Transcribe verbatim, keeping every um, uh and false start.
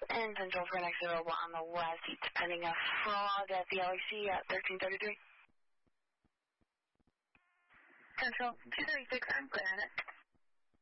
And Central for next available on the west, pending a frog at the L E C at thirteen thirty-three. Central, two thirty-six, I'm Granite.